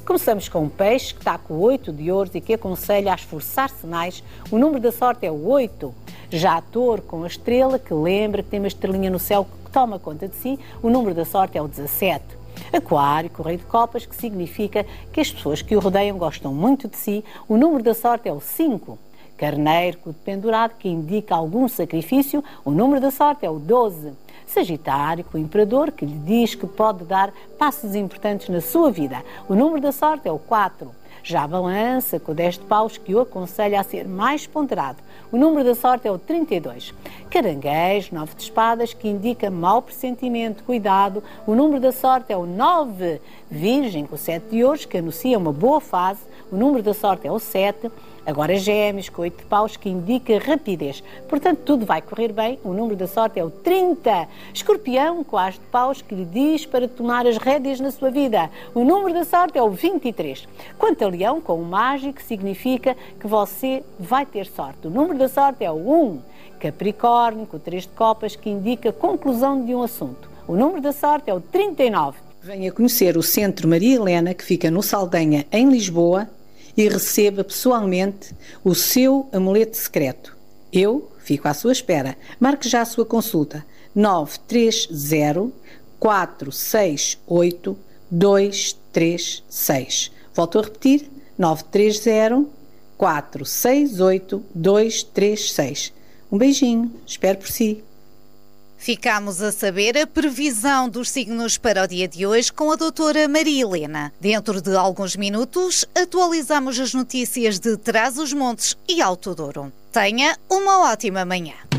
Começamos com um peixe que está com o 8 de ouros e que aconselha a esforçar-se mais. O número da sorte é o 8. Já a touro com a estrela, que lembra que tem uma estrelinha no céu que toma conta de si, o número da sorte é o 17. Aquário, com o rei de copas, que significa que as pessoas que o rodeiam gostam muito de si, o número da sorte é o 5. Carneiro, com o pendurado, que indica algum sacrifício, o número da sorte é o 12. Sagitário, com o imperador, que lhe diz que pode dar passos importantes na sua vida, o número da sorte é o 4. Já a balança, com o 10 de paus, que o aconselha a ser mais ponderado, o número da sorte é o 32. Caranguejo, 9 de espadas, que indica mau pressentimento, cuidado, o número da sorte é o 9. Virgem, com o 7 de ouros, que anuncia uma boa fase, o número da sorte é o 7. Agora Gêmeos, com 8 de paus, que indica rapidez. Portanto, tudo vai correr bem. O número da sorte é o 30. Escorpião, com as de paus, que lhe diz para tomar as rédeas na sua vida. O número da sorte é o 23. Quanto a Leão, com o mágico, significa que você vai ter sorte. O número da sorte é o 1. Capricórnio, com o 3 de copas, que indica a conclusão de um assunto. O número da sorte é o 39. Venha conhecer o Centro Maria Helena, que fica no Saldanha, em Lisboa, e receba pessoalmente o seu amuleto secreto. Eu fico à sua espera. Marque já a sua consulta. 930 468 236. Volto a repetir. 930 468 236. Um beijinho. Espero por si. Ficámos a saber a previsão dos signos para o dia de hoje com a doutora Maria Helena. Dentro de alguns minutos, atualizamos as notícias de Trás-os-Montes e Alto Douro. Tenha uma ótima manhã.